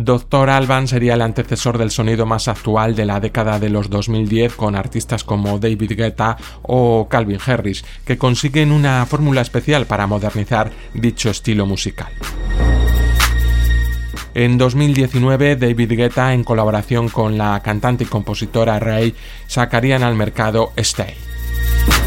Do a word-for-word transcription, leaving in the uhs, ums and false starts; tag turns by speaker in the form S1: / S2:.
S1: doctor Alban sería el antecesor del sonido más actual de la década de los dos mil diez, con artistas como David Guetta o Calvin Harris, que consiguen una fórmula especial para modernizar dicho estilo musical. En dos mil diecinueve, David Guetta, en colaboración con la cantante y compositora Rei, sacarían al mercado Stay.